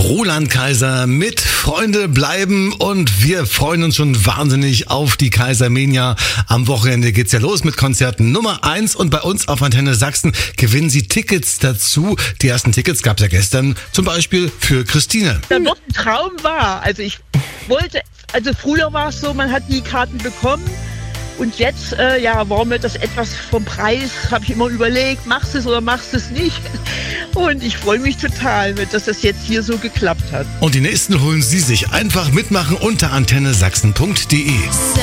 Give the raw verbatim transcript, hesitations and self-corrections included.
Roland Kaiser mit Freunde bleiben und wir freuen uns schon wahnsinnig auf die Kaisermania. Am Wochenende geht's ja los mit Konzerten Nummer eins und bei uns auf Antenne Sachsen gewinnen Sie Tickets dazu. Die ersten Tickets gab's ja gestern, zum Beispiel für Christine. Da wird ein Traum wahr. Also ich wollte, also früher war es so, man hat die Karten bekommen. Und jetzt, äh, ja, war mir das etwas vom Preis, habe ich immer überlegt, machst du es oder machst du es nicht? Und ich freue mich total, dass das jetzt hier so geklappt hat. Und die nächsten holen Sie sich. Einfach mitmachen unter antenne sachsen punkt de.